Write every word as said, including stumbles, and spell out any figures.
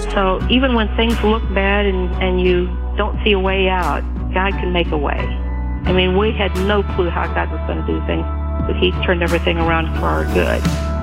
So even when things look bad and, and you don't see a way out, God can make a way. I mean, we had no clue how God was going to do things, but He turned everything around for our good.